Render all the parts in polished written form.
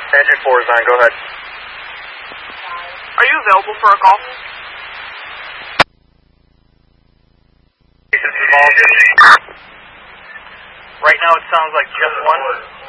Engine 4 is on, go ahead. Are you available for a call? Right now it sounds like just one.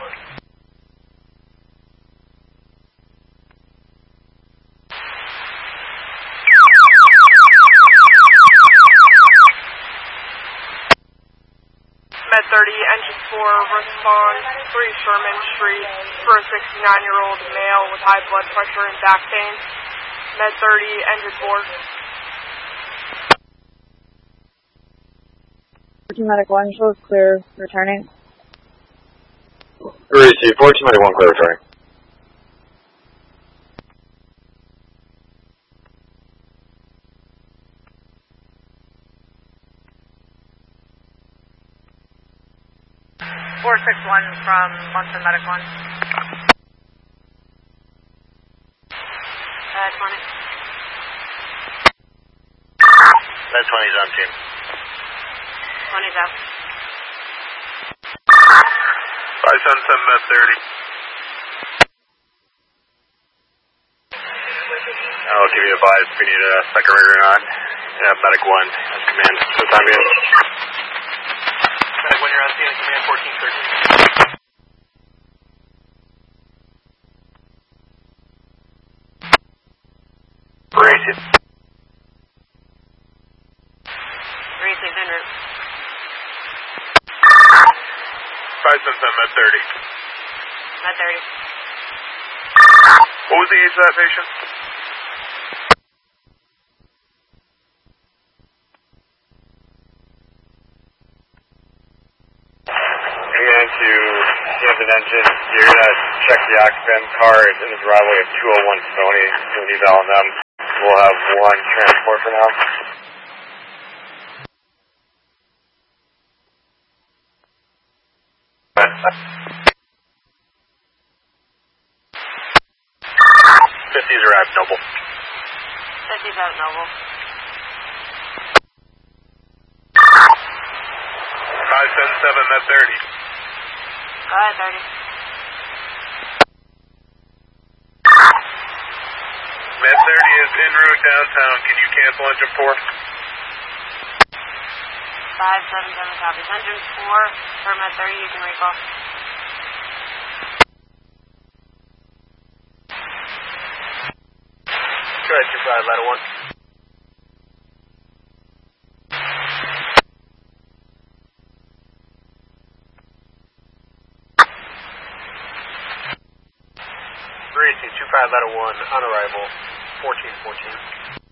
Med 30, engine 4, respond 3 Sherman Street for a 69-year-old male with high blood pressure and back pain. Med 30, engine 4. Medic 1 shows clear, returning. Receive 14 Medic 1 clear, returning. From Munson Medic 1. 20. Med 20 is on team. 20's out. 577 Med 30. I'll give you a advice if we need a second rig or not. Yeah, Medic 1 has command for the time being. Medic 1, you're on scene at command 1413. Racing. Racing en route. 577 Med 30. Med 30. What was the age of that patient? Command to Camden Engine, you're going to check the occupant car in the driveway of 201 Stony. Do an eval on them. We'll have one transport for now. Fifties are at Noble. 50's out, Noble. 577 Med 30. Go ahead, 30. Med 30 is en route downtown. Can you cancel engine 4? 577 copies. Engine 4 for Med 30, you can recall. Go ahead, 25, ladder 1. Racing 25, ladder 1, on arrival, 1414.